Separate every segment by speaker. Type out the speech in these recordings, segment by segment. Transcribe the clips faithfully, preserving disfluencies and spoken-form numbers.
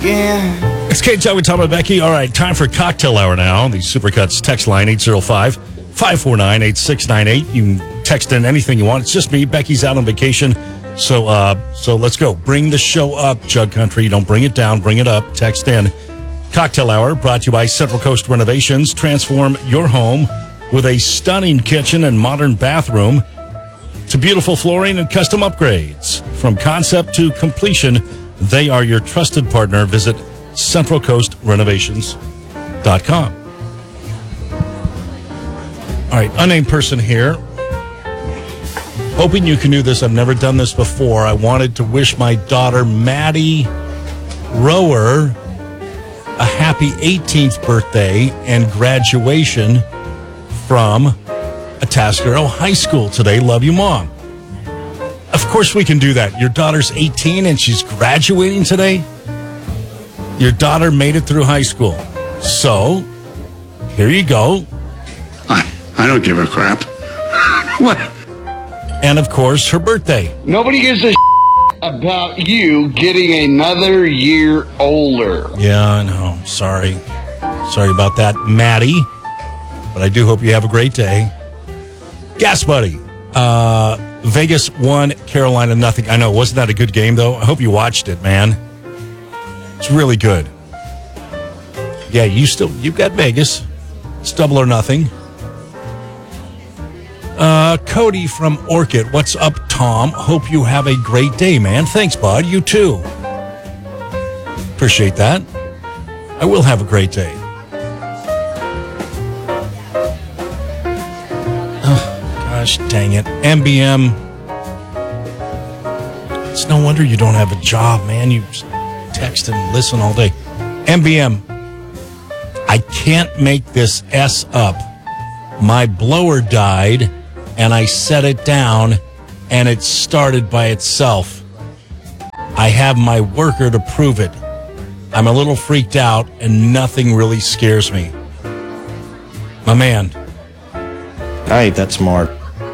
Speaker 1: again.
Speaker 2: It's Kate Joe with Tom and Becky. All right, time for cocktail hour now. The Supercuts text line, eight oh five, five four nine, eight six nine eight. You can text in anything you want. It's just me. Becky's out on vacation. So uh, so let's go. Bring the show up, Jug Country. Don't bring it down. Bring it up. Text in. Cocktail hour brought to you by Central Coast Renovations. Transform your home with a stunning kitchen and modern bathroom to beautiful flooring and custom upgrades. From concept to completion, they are your trusted partner. Visit central coast renovations dot com. All right, unnamed person here. Hoping you can do this. I've never done this before. I wanted to wish my daughter, Maddie Rower, a happy eighteenth birthday and graduation from Atascadero High School today. Love you, Mom. Of course we can do that. Your daughter's eighteen and she's graduating today. Your daughter made it through high school. So, here you go.
Speaker 3: I, I don't give a crap. What?
Speaker 2: And, of course, her birthday.
Speaker 3: Nobody gives a about you getting another year older.
Speaker 2: Yeah, I know. Sorry. Sorry about that, Maddie. But I do hope you have a great day. Gas Buddy. Uh, Vegas won, Carolina nothing. I know. Wasn't that a good game, though? I hope you watched it, man. It's really good. Yeah, you still, you've got Vegas. It's double or nothing. Uh, Cody from Orchid. What's up, Tom? Hope you have a great day, man. Thanks, bud. You too. Appreciate that. I will have a great day. Oh, gosh dang it. M B M. It's no wonder you don't have a job, man. You text and listen all day. M B M. I can't make this S up. My blower died, and I set it down, and it started by itself. I have my worker to prove it. I'm a little freaked out, and nothing really scares me. My man.
Speaker 4: Hey, that's smart.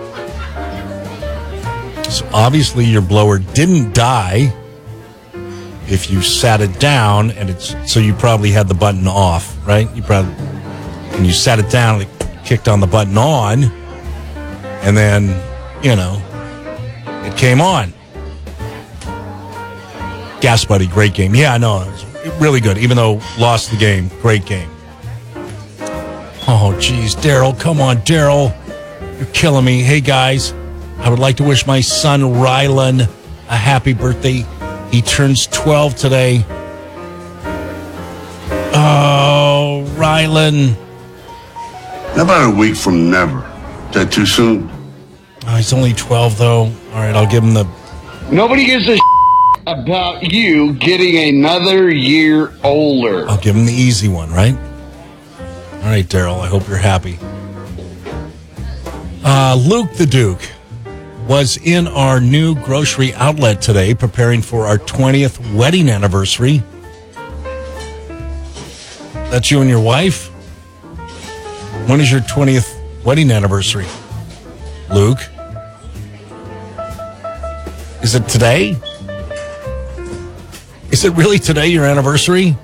Speaker 2: So obviously your blower didn't die if you sat it down, and it's so you probably had the button off, right? You probably, when you sat it down, it kicked on the button on, and then, you know, it came on. Gas Buddy, great game. Yeah, I know. It was really good, even though lost the game. Great game. Oh, geez, Daryl. Come on, Daryl. You're killing me. Hey, guys, I would like to wish my son, Rylan, a happy birthday. He turns twelve today. Oh, Rylan.
Speaker 3: How about a week from never? Is that too soon?
Speaker 2: Oh, he's only twelve, though. All right, I'll give him the...
Speaker 3: Nobody gives a about you getting another year older.
Speaker 2: I'll give him the easy one, right? All right, Daryl, I hope you're happy. Uh, Luke the Duke was in our new grocery outlet today preparing for our twentieth wedding anniversary. That's you and your wife? When is your twentieth wedding anniversary, Luke? Is it today? Is it really today, your anniversary?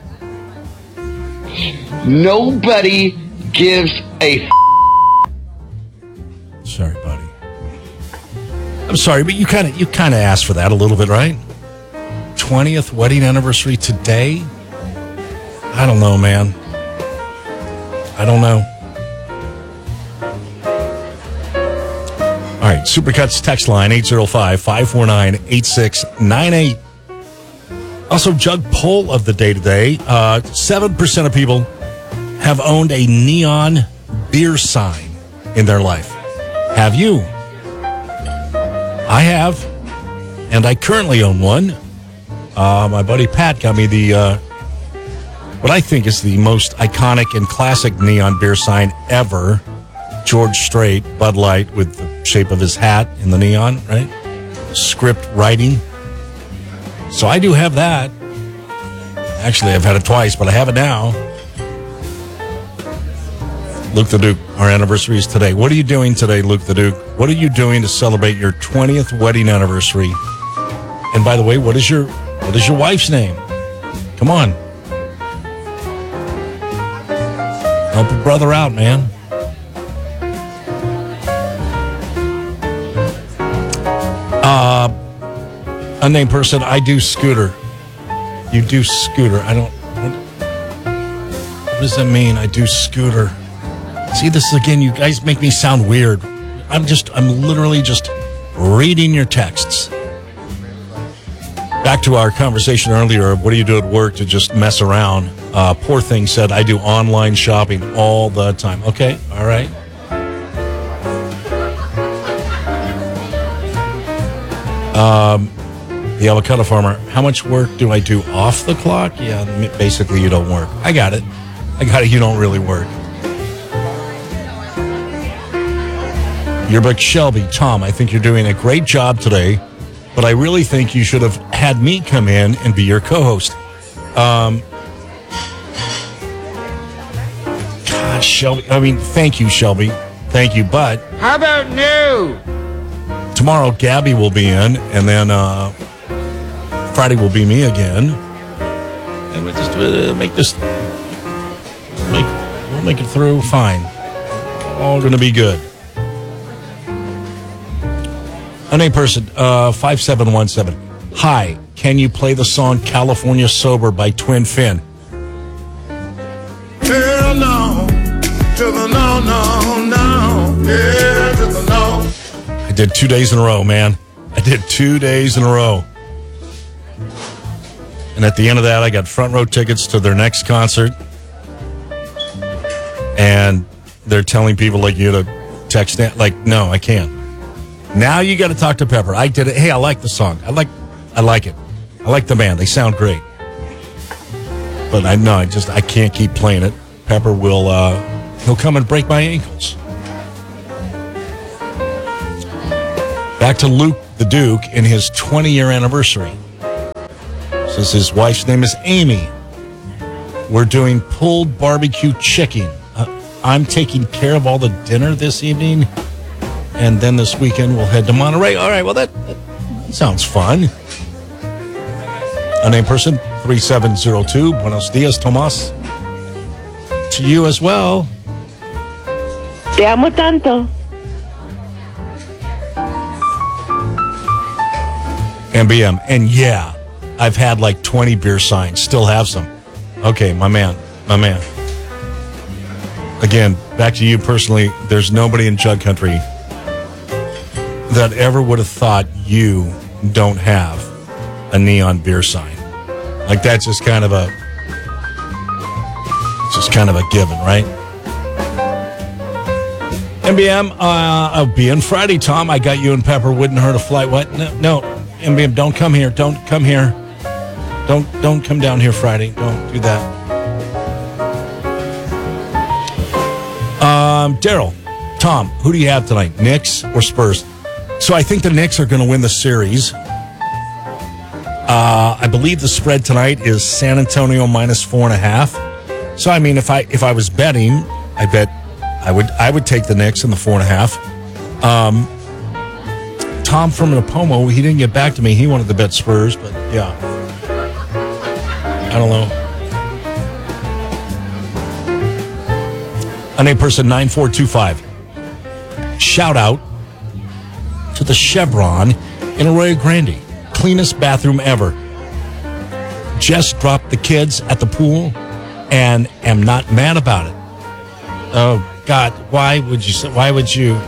Speaker 3: Nobody gives a
Speaker 2: Sorry, buddy. I'm sorry, but you kind of you kind of asked for that a little bit, right? twentieth wedding anniversary today? I don't know, man. I don't know. All right, Supercuts text line, eight oh five, five four nine, eight six nine eight. Also, Jug poll of the day today. Uh, seven percent of people have owned a neon beer sign in their life. Have you? I have, and I currently own one. Uh, my buddy Pat got me the, uh, what I think is the most iconic and classic neon beer sign ever. George Strait, Bud Light, with the shape of his hat in the neon, right? Script writing. So I do have that. Actually, I've had it twice, but I have it now. Luke the Duke, our anniversary is today. What are you doing today, Luke the Duke? What are you doing to celebrate your twentieth wedding anniversary? And by the way, what is your what is your wife's name? Come on. Help a brother out, man. Uh, unnamed person, I do scooter. You do scooter. I don't... What does that mean? I do scooter. See, this is again, you guys make me sound weird. I'm just, I'm literally just reading your texts. Back to our conversation earlier, what do you do at work to just mess around? Uh, poor thing said, I do online shopping all the time. Okay, all right. Um, the avocado farmer, how much work do I do off the clock? Yeah, basically you don't work. I got it. I got it. You don't really work. You're like, Shelby, Tom, I think you're doing a great job today, but I really think you should have had me come in and be your co-host. Um, God, Shelby, I mean, thank you, Shelby. Thank you, but...
Speaker 1: How about no?
Speaker 2: Tomorrow, Gabby will be in, and then uh, Friday will be me again. And we'll just uh, make this... Make, we'll make it through fine. All going to be good. Unnamed person, uh, five seven one seven. Hi, can you play the song California Sober by Twin Fin?
Speaker 5: Hell no, to the no, no, no, yeah, to the no.
Speaker 2: I did two days in a row, man. I did two days in a row. And at the end of that, I got front row tickets to their next concert. And they're telling people like you to text that. Like, no, I can't. Now you got to talk to Pepper. I did it. Hey, I like the song. I like, I like it. I like the band. They sound great. But I know I just I can't keep playing it. Pepper will uh, he'll come and break my ankles. Back to Luke the Duke in his twenty-year anniversary. Says his wife's name is Amy. We're doing pulled barbecue chicken. Uh, I'm taking care of all the dinner this evening. And then this weekend we'll head to Monterey. All right, well, that, that sounds fun. Unnamed person, three seven zero two. Buenos dias, Tomas. To you as well.
Speaker 6: Te amo tanto.
Speaker 2: M B M. And yeah, I've had like twenty beer signs. Still have some. Okay, my man. My man. Again, back to you personally. There's nobody in Jug Country that ever would have thought you don't have a neon beer sign. Like that's just kind of a just kind of a given, right? M B M, uh, I'll be in Friday, Tom. I got you and Pepper. Wouldn't hurt a flight. What? No, no, M B M, don't come here. Don't come here. Don't don't come down here Friday. Don't do that. Um, Daryl, Tom, who do you have tonight? Knicks or Spurs? So I think the Knicks are going to win the series. Uh, I believe the spread tonight is San Antonio minus four and a half. So I mean, if I if I was betting, I bet I would I would take the Knicks in the four and a half. Um, Tom from Napomo, he didn't get back to me. He wanted to bet Spurs, but yeah, I don't know. Unnamed person nine four two five. Shout out to the Chevron in Arroyo Grande. Cleanest bathroom ever. Just dropped the kids at the pool and am not mad about it. Oh God, why would you say, why would you?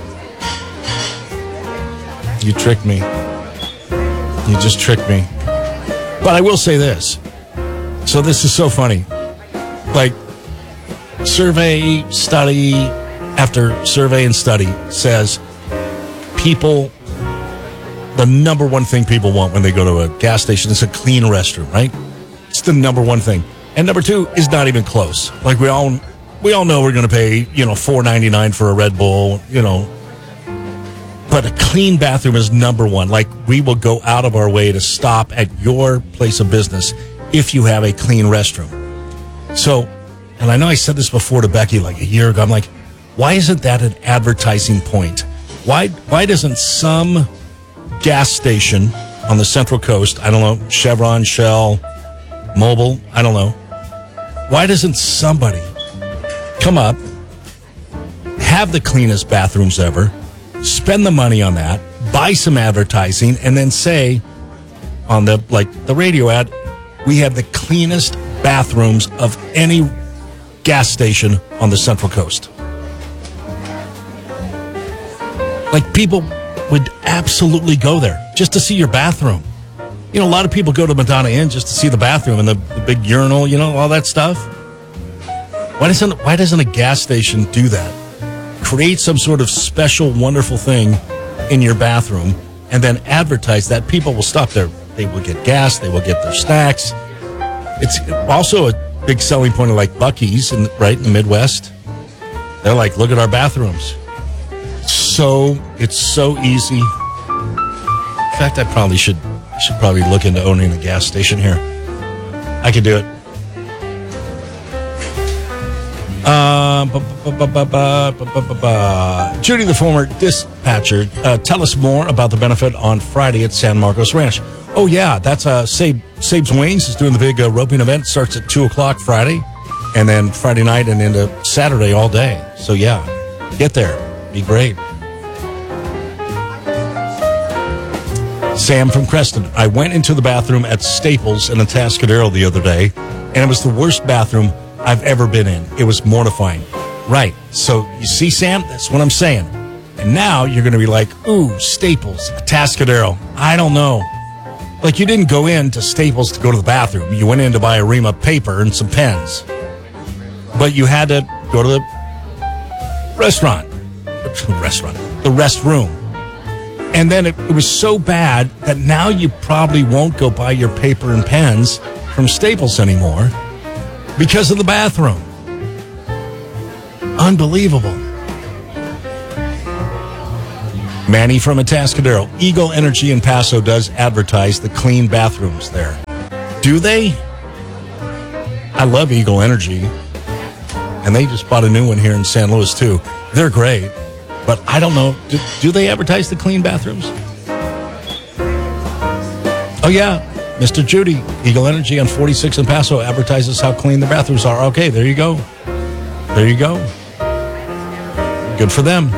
Speaker 2: You tricked me. You just tricked me. But I will say this. So this is so funny. Like, survey, study, after survey and study says people, the number one thing people want when they go to a gas station is a clean restroom, right? It's the number one thing. And number two is not even close. Like we all we all know we're going to pay, you know, four ninety-nine for a Red Bull, you know. But a clean bathroom is number one. Like we will go out of our way to stop at your place of business if you have a clean restroom. So, and I know I said this before to Becky like a year ago. I'm like, why isn't that an advertising point? Why why doesn't some gas station on the Central Coast, I don't know, Chevron, Shell, mobile, I don't know. Why doesn't somebody come up, have the cleanest bathrooms ever, spend the money on that, buy some advertising, and then say on the like the radio ad, we have the cleanest bathrooms of any gas station on the Central Coast. Like, people would absolutely go there just to see your bathroom. You know, a lot of people go to Madonna Inn just to see the bathroom and the, the big urinal, you know, all that stuff. Why doesn't why doesn't a gas station do that? Create some sort of special, wonderful thing in your bathroom and then advertise that. People will stop there. They will get gas. They will get their snacks. It's also a big selling point of like Buc-ee's, in, right in the Midwest. They're like, look at our bathrooms. So it's so easy. In fact, I probably should should probably look into owning a gas station here. I could do it. Uh, ba, ba, ba, ba, ba, ba, ba, ba. Judy, the former dispatcher, uh, tell us more about the benefit on Friday at San Marcos Ranch. Oh yeah, that's uh, Sabe Sabe's Wings is doing the big uh, roping event. Starts at two o'clock Friday, and then Friday night and into Saturday all day. So yeah, get there. Be great. Sam from Creston. I went into the bathroom at Staples in Atascadero the other day, and it was the worst bathroom I've ever been in. It was mortifying. Right. So you see, Sam, that's what I'm saying. And now you're going to be like, ooh, Staples, Atascadero. I don't know. Like, you didn't go in to Staples to go to the bathroom. You went in to buy a ream of paper and some pens. But you had to go to the restaurant. Restaurant. The restroom. And then it, it was so bad that now you probably won't go buy your paper and pens from Staples anymore because of the bathroom. Unbelievable. Manny from Atascadero. Eagle Energy in Paso does advertise the clean bathrooms there. Do they? I love Eagle Energy. And they just bought a new one here in San Luis, too. They're great. But I don't know. Do, do they advertise the clean bathrooms? Oh, yeah. Mister Judy, Eagle Energy on forty-six in Paso advertises how clean the bathrooms are. Okay, there you go. There you go. Good for them.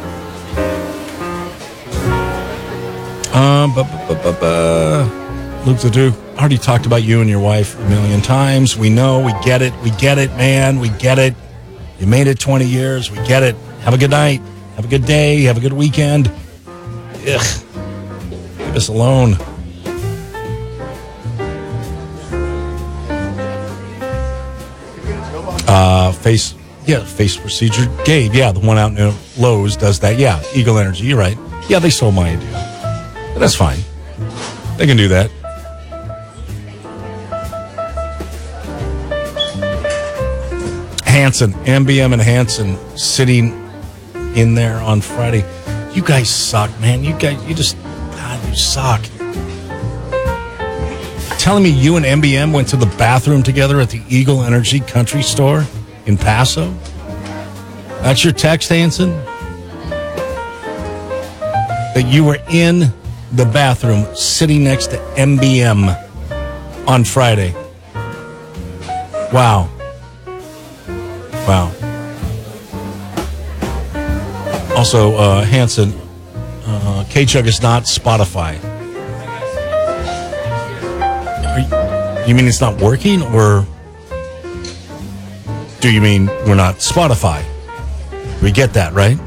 Speaker 2: Um, bu- bu- bu- bu- bu- Luke the Duke, I already talked about you and your wife a million times. We know, we get it, we get it, man, we get it. You made it twenty years, we get it. Have a good night, have a good day, have a good weekend. Ugh, leave us alone. Uh, face, yeah, face procedure. Gabe, yeah, the one out in Lowe's does that. Yeah, Eagle Energy, you're right. Yeah, they stole my idea. But that's fine. They can do that. Hanson, M B M and Hanson sitting in there on Friday. You guys suck, man. You guys, you just, God, you suck. Telling me you and M B M went to the bathroom together at the Eagle Energy Country Store in Paso? That's your text, Hanson? That you were in the bathroom sitting next to M B M on Friday. Wow. Wow. Also, uh, Hanson, uh, K-Chug is not Spotify. Are you, you mean it's not working, or do you mean we're not Spotify? We get that, right?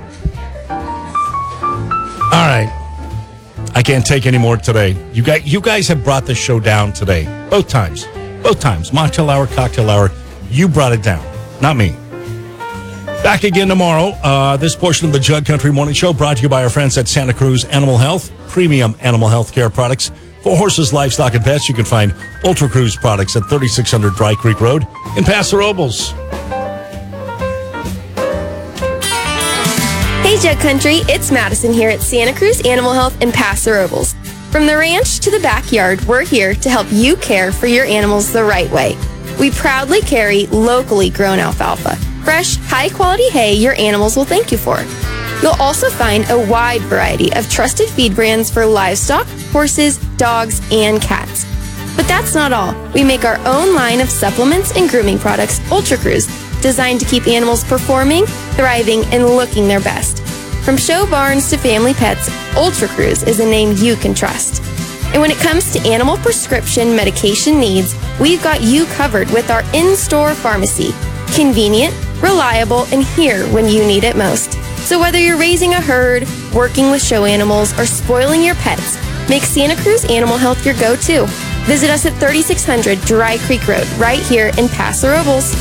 Speaker 2: All right. I can't take any more today. You guys, you guys have brought the show down today. Both times. Both times. Mocktail hour, cocktail hour. You brought it down, not me. Back again tomorrow. Uh, this portion of the Jug Country Morning Show brought to you by our friends at Santa Cruz Animal Health. Premium animal health care products for horses, livestock, and pets. You can find Ultra Cruise products at thirty-six hundred Dry Creek Road in Paso Robles.
Speaker 1: Hey Jug Country, it's Madison here at Santa Cruz Animal Health in Paso Robles. From the ranch to the backyard, we're here to help you care for your animals the right way. We proudly carry locally grown alfalfa, fresh, high-quality hay your animals will thank you for. You'll also find a wide variety of trusted feed brands for livestock, horses, dogs, and cats. But that's not all. We make our own line of supplements and grooming products, Ultra Cruise, designed to keep animals performing, thriving, and looking their best. From show barns to family pets, Ultra Cruise is a name you can trust. And when it comes to animal prescription medication needs, we've got you covered with our in-store pharmacy. Convenient, reliable, and here when you need it most. So whether you're raising a herd, working with show animals, or spoiling your pets, make Santa Cruz Animal Health your go-to. Visit us at thirty-six hundred Dry Creek Road, right here in Paso Robles.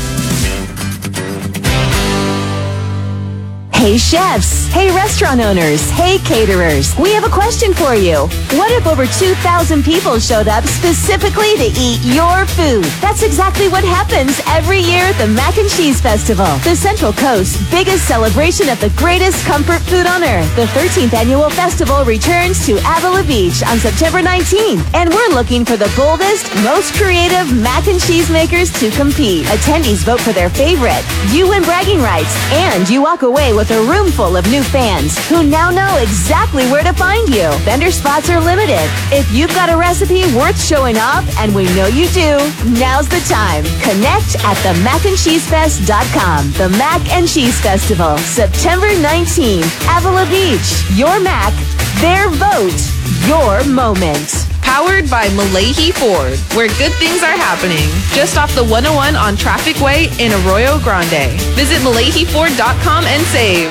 Speaker 7: Hey chefs, hey restaurant owners, hey caterers, we have a question for you. What if over two thousand people showed up specifically to eat your food? That's exactly what happens every year at the Mac and Cheese Festival, the Central Coast's biggest celebration of the greatest comfort food on earth. The thirteenth annual festival returns to Avila Beach on September nineteenth, and we're looking for the boldest, most creative mac and cheese makers to compete. Attendees vote for their favorite. You win bragging rights, and you walk away with a room full of new fans who now know exactly where to find you. Vendor spots are limited. If you've got a recipe worth showing off, and we know you do, now's the time. Connect at the mac and cheese fest dot com. The Mac and Cheese Festival, September nineteenth, Avila Beach. Your Mac, their vote, your moment.
Speaker 8: Powered by Malahi Ford, where good things are happening. Just off the one oh one on Traffic Way in Arroyo Grande. Visit Malahi Ford dot com and save.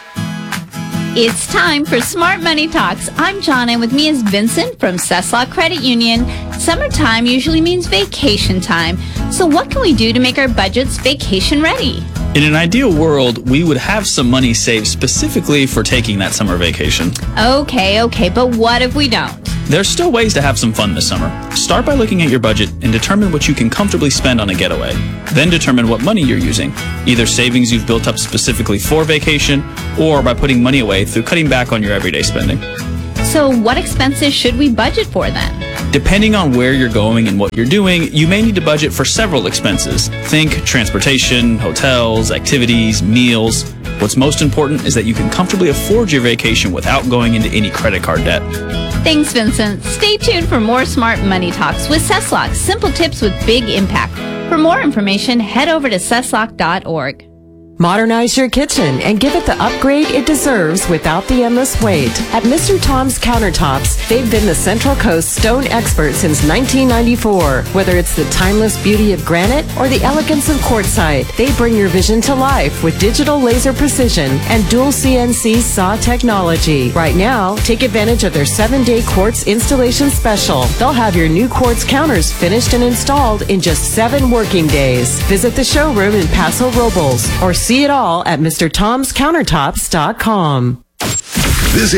Speaker 9: It's time for Smart Money Talks. I'm John, and with me is Vincent from Cesslaw Credit Union. Summertime usually means vacation time. So what can we do to make our budgets vacation ready?
Speaker 10: In an ideal world, we would have some money saved specifically for taking that summer vacation.
Speaker 9: Okay, okay, but what if we don't?
Speaker 10: There's still ways to have some fun this summer. Start by looking at your budget and determine what you can comfortably spend on a getaway. Then determine what money you're using, either savings you've built up specifically for vacation or by putting money away through cutting back on your everyday spending.
Speaker 9: So what expenses should we budget for then?
Speaker 10: Depending on where you're going and what you're doing, you may need to budget for several expenses. Think transportation, hotels, activities, meals. What's most important is that you can comfortably afford your vacation without going into any credit card debt.
Speaker 9: Thanks, Vincent. Stay tuned for more Smart Money Talks with Cesslaw. Simple tips with big impact. For more information, head over to cesslaw dot org.
Speaker 11: Modernize your kitchen and give it the upgrade it deserves without the endless wait. At Mister Tom's Countertops, they've been the Central Coast stone expert since nineteen ninety-four. Whether it's the timeless beauty of granite or the elegance of quartzite, they bring your vision to life with digital laser precision and dual C N C saw technology. Right now, take advantage of their seven-day quartz installation special. They'll have your new quartz counters finished and installed in just seven working days. Visit the showroom in Paso Robles or see it all at Mr Toms Countertops dot com.
Speaker 5: This